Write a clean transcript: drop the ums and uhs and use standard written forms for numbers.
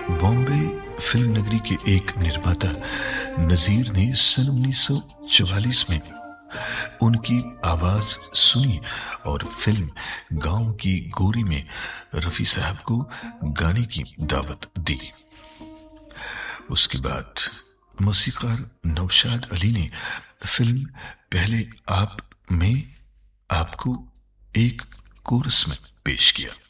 Bombay film नगरी के एक निर्माता नजीर ने सन 1944 में उनकी आवाज सुनी और फिल्म गांव की गोरी में रफी साहब को गाने की दावत दी। उसके बाद मौसीकार नौशाद अली ने फिल्म पहले आप में आपको एक कोरस में पेश किया।